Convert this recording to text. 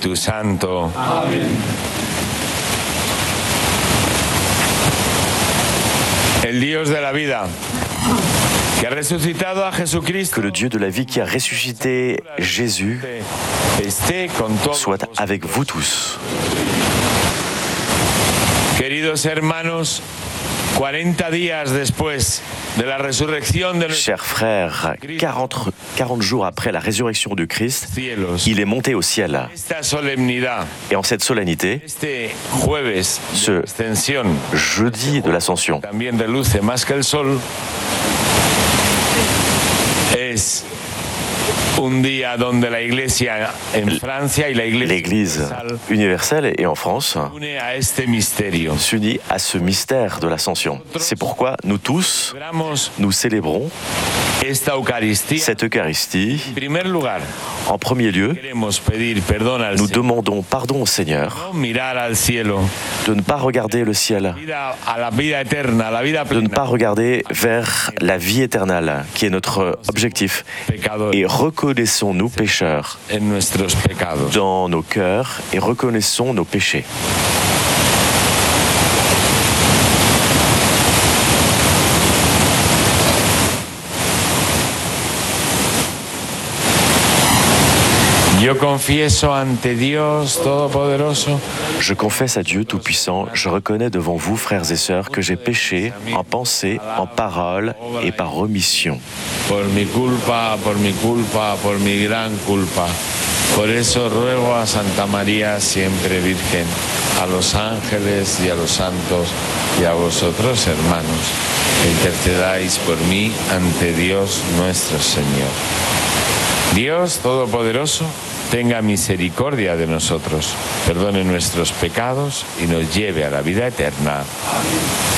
Espíritu Santo. Amén. El Dios de la vida, que ha resucitado a Jesucristo, Que le Dieu de la vie qui a ressuscité Jésus esté con todos soit avec vous tous. Queridos hermanos, 40 días después de la resurrección de nuestros Chers frères, 40 jours après la résurrection du Christ, cielos, il est monté au ciel. esta solemnidad, Et en cette solennité, este jueves Ce- de extensión, jeudi de l'Ascension, también reluce más que el sol, es un día donde la Iglesia en Francia y la Iglesia l'Église universal universelle et en France une a este misterio. s'unit à ce mystère de l'Ascension. C'est pourquoi nous tous, Celebramos nous célébrons esta Eucaristía. cette Eucharistie. En primer lugar, En premier lieu, queremos pedir perdón al nous Señor, demandons pardon au Seigneur no mirar al cielo, de ne pas regarder le ciel, a la vida eterna, a la vida de ne pas plena, regarder vers la vie éternelle, qui est notre objectif. pecadores, Et reconnaissons nos pécheurs en nuestros pecados. dans nos cœurs et reconnaissons nos péchés. Yo confieso ante Dios Todopoderoso Je confesse à Dieu Tout-Puissant, je reconnais devant vous, frères et sœurs, que j'ai péché en pensée, en parole et par omission. por mi culpa, por mi gran culpa. Por eso ruego a Santa María, siempre Virgen, a los ángeles y a los santos y a vosotros, hermanos, que intercedáis por mí ante Dios nuestro Señor. Dios Todopoderoso, tenga misericordia de nosotros, perdone nuestros pecados y nos lleve a la vida eterna.